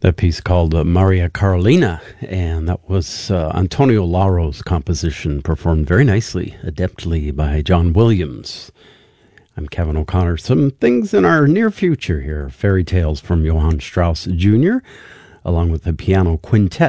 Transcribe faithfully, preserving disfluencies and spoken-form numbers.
That piece called uh, Maria Carolina, and that was uh, Antonio Laro's composition, performed very nicely, adeptly by John Williams. I'm Kevin O'Connor. Some things in our near future here. Fairy Tales from Johann Strauss Junior, along with the piano quintet